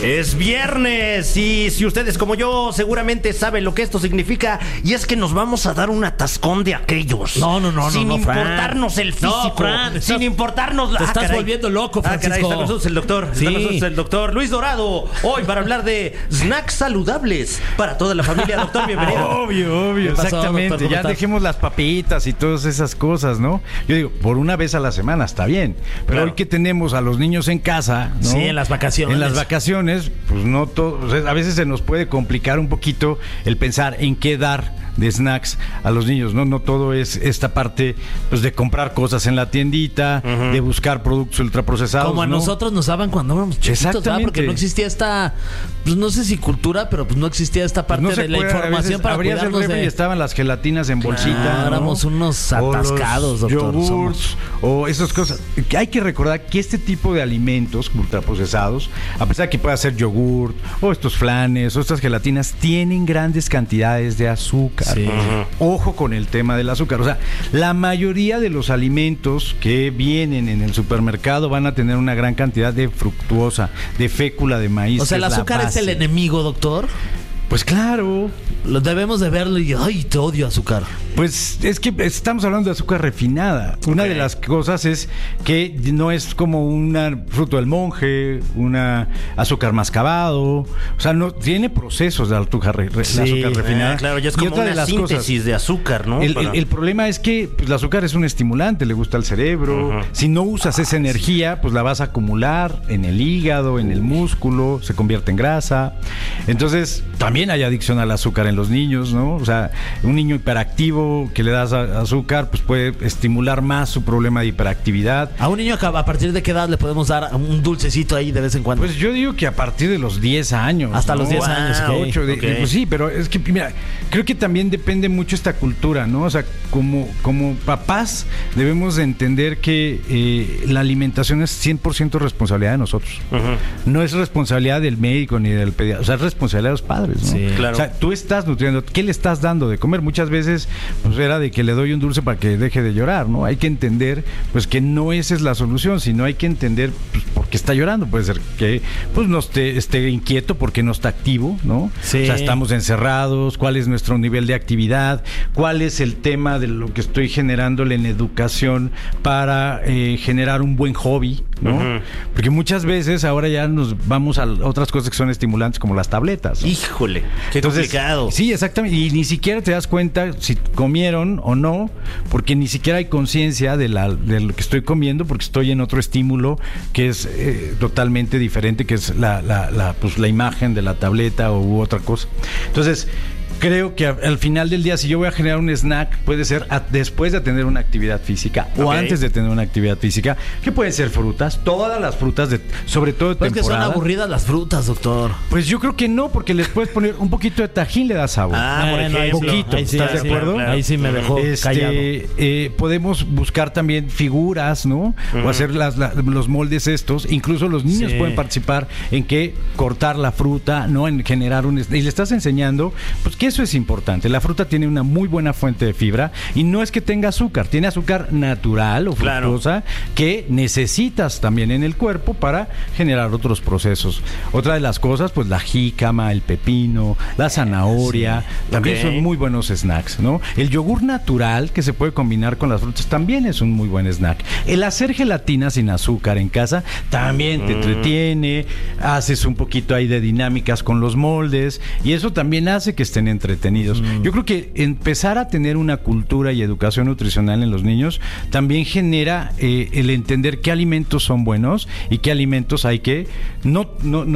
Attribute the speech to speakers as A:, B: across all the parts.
A: Es viernes y si ustedes como yo seguramente saben lo que esto significa, y es que nos vamos a dar un atascón de aquellos.
B: No,
A: sin importarnos
B: Fran.
A: el físico,
B: Fran,
A: sin importarnos la...
B: Te estás volviendo loco, Francisco.
A: Está con nosotros el doctor.
B: Sí.
A: Está con nosotros el doctor Luis Dorado. Hoy para hablar de snacks saludables para toda la familia. Doctor, bienvenido.
C: Obvio,
B: pasó,
C: exactamente.
B: doctor? ¿Cómo
C: Ya
B: estás?
C: dejemos las papitas y todas esas cosas, ¿no? Yo digo, por una vez a la semana está bien. Pero
A: Claro.
C: hoy que tenemos a los niños en casa, ¿no?
B: Sí, en las vacaciones.
C: En las vacaciones, pues no todo. O sea, a veces se nos puede complicar un poquito el pensar en qué dar de snacks a los niños, ¿no? No todo es esta parte, pues, de comprar cosas en la tiendita, de buscar productos ultraprocesados,
B: Como a
C: ¿no?
B: nosotros nos daban cuando éramos chiquitos, ¿verdad?
C: Exactamente.
B: Porque no existía esta, pues no sé si cultura, pero pues no existía esta parte
C: No se
B: de la
C: puede, a
B: información
C: veces
B: para
C: abrías el
B: cuidarnos
C: refri y
B: de...
C: estaban las gelatinas en bolsita, ¿no?
B: Éramos unos
C: O los
B: atascados, doctor.
C: yogurts, o esas cosas. Hay que recordar que este tipo de alimentos ultraprocesados, a pesar de que pueda ser yogurt, o estos flanes, o estas gelatinas, tienen grandes cantidades de azúcar.
B: Sí.
C: Ojo con el tema del azúcar. O sea, la mayoría de los alimentos que vienen en el supermercado van a tener una gran cantidad de fructuosa, de fécula de maíz.
B: O sea,
C: que
B: el
C: la
B: azúcar es el
C: base.
B: enemigo, doctor.
C: Pues claro.
B: Lo debemos de verlo y ay, te odio azúcar.
C: Pues es que estamos hablando de azúcar refinada. Una de las cosas es que no es como un fruto del monje, una azúcar mascabado. O sea, no tiene procesos de azúcar, la azúcar refinada.
A: Claro, ya es
C: Y
A: como
C: otra
A: una síntesis de azúcar, ¿no?
C: El problema es que pues, el azúcar es un estimulante, le gusta al cerebro. Si no usas esa energía, pues la vas a acumular en el hígado, en el músculo, se convierte en grasa. Entonces, también hay adicción al azúcar en los niños, ¿no? O sea, un niño hiperactivo que le das azúcar, pues puede estimular más su problema de hiperactividad.
B: A un niño a partir de qué edad le podemos dar un dulcecito ahí de vez en cuando.
C: Pues yo digo que a partir de los 10 años.
B: Hasta
C: ¿no?
B: los 10 años, ok.
C: 8,
A: ok.
C: pues sí, pero es que, mira, creo que también depende mucho esta cultura, ¿no? O sea, como papás debemos de entender que la alimentación es 100% responsabilidad de nosotros. No es responsabilidad del médico ni del pediatra, o sea, es responsabilidad de los padres, ¿no?
B: Sí.
A: Claro.
C: O sea, tú estás nutriendo, ¿qué le estás dando de comer? Muchas veces, pues era de que le doy un dulce para que deje de llorar, ¿no? Hay que entender, pues, que no esa es la solución, sino hay que entender, pues, por qué está llorando. Puede ser que, pues, no esté inquieto porque no está activo, ¿no?
B: Sí.
C: O sea, estamos encerrados, cuál es nuestro nivel de actividad, cuál es el tema de lo que estoy generándole en educación para generar un buen hobby, ¿no? Porque muchas veces ahora ya nos vamos a otras cosas que son estimulantes como las tabletas, ¿no?
A: Híjole, qué
C: Entonces,
A: complicado.
C: Sí, exactamente. Y ni siquiera te das cuenta si comieron o no, porque ni siquiera hay conciencia de lo que estoy comiendo, porque estoy en otro estímulo que es totalmente diferente, que es la imagen de la tableta u otra cosa. Entonces, creo que al final del día, si yo voy a generar un snack, puede ser después de tener una actividad física o
A: Ok.
C: antes de tener una actividad física, que pueden ser frutas, todas las frutas, sobre todo de
B: Pues que son
C: temporada.
B: aburridas las frutas, doctor.
C: Pues yo creo que no, porque les puedes poner un poquito de tajín, le da sabor.
A: Por
B: Bueno, ahí
A: ejemplo.
B: sí, ahí sí,
C: ¿Estás de
B: sí,
C: acuerdo?
B: Ahí sí me dejó callado.
C: Podemos buscar también figuras, ¿no? O hacer los moldes estos. Incluso los niños
B: Sí.
C: pueden participar en que cortar la fruta, ¿no? En generar y le estás enseñando, pues que eso es importante. La fruta tiene una muy buena fuente de fibra y no es que tenga azúcar, tiene azúcar natural o
A: Claro.
C: fructosa que necesitas también en el cuerpo para generar otros procesos. Otra de las cosas, pues la jícama, el pepino, la zanahoria, también
A: Ok.
C: son muy buenos snacks, ¿no? El yogur natural que se puede combinar con las frutas también es un muy buen snack. El hacer gelatina sin azúcar en casa también te entretiene, haces un poquito ahí de dinámicas con los moldes y eso también hace que estén entretenidos. Yo creo que empezar a tener una cultura y educación nutricional en los niños también genera el entender qué alimentos son buenos y qué alimentos hay que no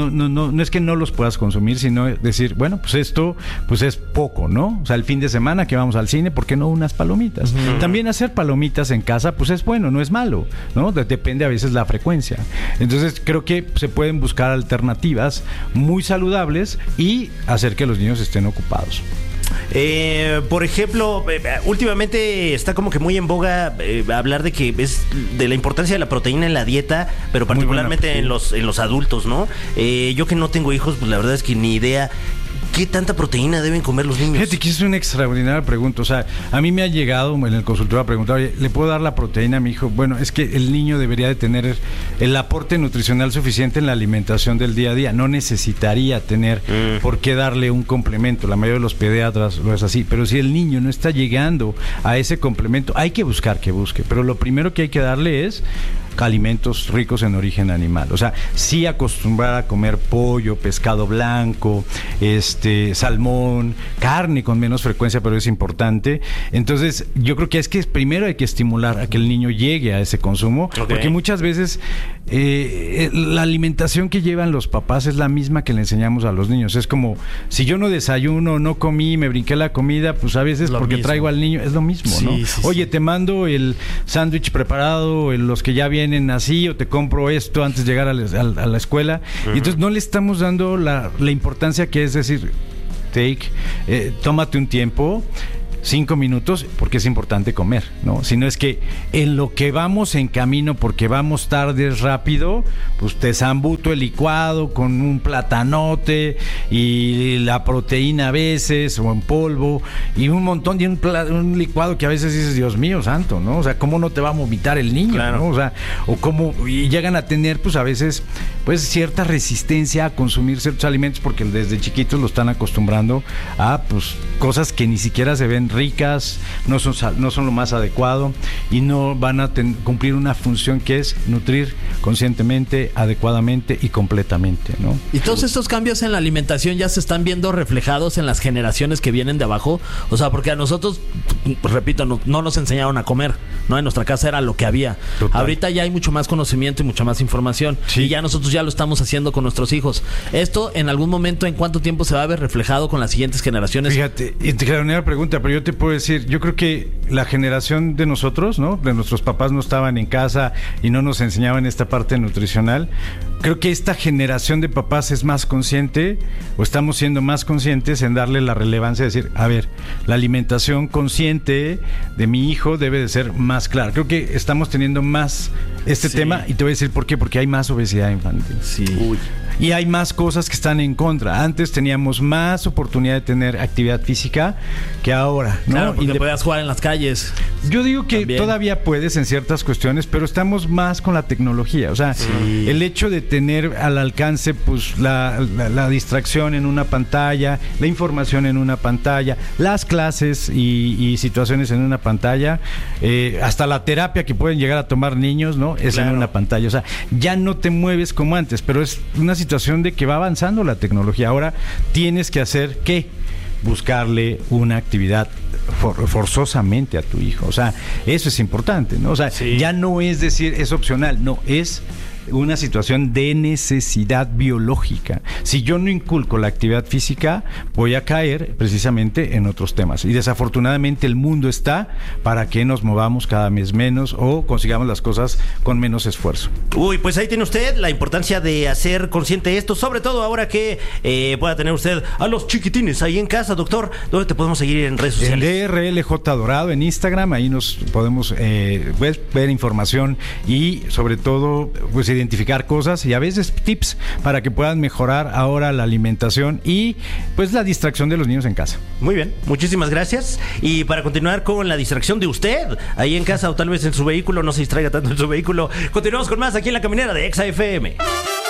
C: es que no los puedas consumir, sino decir, bueno, pues esto pues es poco, ¿no? O sea, el fin de semana que vamos al cine, ¿por qué no unas palomitas? También hacer palomitas en casa pues es bueno, no es malo, ¿no? Depende a veces la frecuencia. Entonces creo que se pueden buscar alternativas muy saludables y hacer que los niños estén ocupados.
A: Por ejemplo, últimamente está como que muy en boga hablar de que es de la importancia de la proteína en la dieta, pero particularmente
C: buena, sí.
A: en los adultos, ¿no? Yo que no tengo hijos, pues la verdad es que ni idea. ¿qué tanta proteína deben comer los niños?
C: Fíjate que es una extraordinaria pregunta. O sea, a mí me ha llegado en el consultorio a preguntar, oye, ¿le puedo dar la proteína a mi hijo? Bueno, es que el niño debería de tener el aporte nutricional suficiente en la alimentación del día a día. No necesitaría tener por qué darle un complemento. La mayoría de los pediatras lo es así. Pero si el niño no está llegando a ese complemento, hay que buscar que busque. Pero lo primero que hay que darle es alimentos ricos en origen animal. O sea, sí acostumbrar a comer pollo, pescado blanco, salmón, carne con menos frecuencia, pero es importante. Entonces, yo creo que primero hay que estimular a que el niño llegue a ese consumo, porque muchas veces la alimentación que llevan los papás es la misma que le enseñamos a los niños. Es como, si yo no desayuno, no comí, me brinqué la comida, pues a veces porque mismo. Traigo al niño, es lo mismo, ¿no? Sí, oye, te mando el sándwich preparado, los que ya vienen así, o te compro esto antes de llegar a la escuela. Y entonces no le estamos dando la importancia que es decir, tómate un tiempo, 5 minutos, porque es importante comer, ¿no? Si no es que en lo que vamos en camino, porque vamos tarde, es rápido, pues te zambuto el licuado con un platanote y la proteína a veces, o en polvo, y un montón de un licuado que a veces dices, Dios mío santo, ¿no? O sea, ¿cómo no te va a vomitar el niño? Claro. ¿No? O sea, o cómo, y llegan a tener, pues a veces, pues cierta resistencia a consumir ciertos alimentos, porque desde chiquitos lo están acostumbrando a, pues, cosas que ni siquiera se ven ricas, no son lo más adecuado y no van a cumplir una función que es nutrir conscientemente, adecuadamente y completamente, ¿no?
B: Y todos estos cambios en la alimentación ya se están viendo reflejados en las generaciones que vienen de abajo. O sea, porque a nosotros, repito, no nos enseñaron a comer, ¿no? En nuestra casa era lo que había. Total. Ahorita ya hay mucho más conocimiento y mucha más información. Sí. Y ya nosotros ya lo estamos haciendo con nuestros hijos. Esto, en algún momento, ¿en cuánto tiempo se va a ver reflejado con las siguientes generaciones?
C: Fíjate, y te queda una pregunta, pero yo te puedo decir, yo creo que la generación de nosotros, ¿no? De nuestros papás no estaban en casa y no nos enseñaban esta parte nutricional. Creo que esta generación de papás es más consciente, o estamos siendo más conscientes en darle la relevancia de decir, a ver, la alimentación consciente de mi hijo debe de ser más clara. Creo que estamos teniendo más tema, y te voy a decir por qué, porque hay más obesidad infantil.
B: Sí.
C: Uy. Y hay más cosas que están en contra. Antes teníamos más oportunidad de tener actividad física que ahora, ¿no?
B: Claro, porque podías jugar en las calles.
C: Yo digo que todavía puedes en ciertas cuestiones, pero estamos más con la tecnología. O sea, el hecho de tener al alcance, pues, la distracción en una pantalla, la información en una pantalla, las clases y situaciones en una pantalla, hasta la terapia que pueden llegar a tomar niños, ¿no? Es en una pantalla. O sea, ya no te mueves como antes, pero es una situación de que va avanzando la tecnología. Ahora tienes que hacer ¿qué? Buscarle una actividad forzosamente a tu hijo. O sea, eso es importante, ¿no? O sea, ya no es decir es opcional, no, es una situación de necesidad biológica. Si yo no inculco la actividad física, voy a caer precisamente en otros temas. Y desafortunadamente el mundo está para que nos movamos cada vez menos o consigamos las cosas con menos esfuerzo.
A: Uy, pues ahí tiene usted la importancia de hacer consciente esto, sobre todo ahora que pueda tener usted a los chiquitines ahí en casa. Doctor, ¿dónde te podemos seguir en redes sociales?
C: En DRLJ Dorado en Instagram, ahí nos podemos ver información y sobre todo pues identificar cosas y a veces tips para que puedan mejorar ahora la alimentación y pues la distracción de los niños en casa.
A: Muy bien, muchísimas gracias. Y para continuar con la distracción de usted ahí en casa o tal vez en su vehículo, no se distraiga tanto en su vehículo, continuamos con más aquí en La Caminera de Exa FM.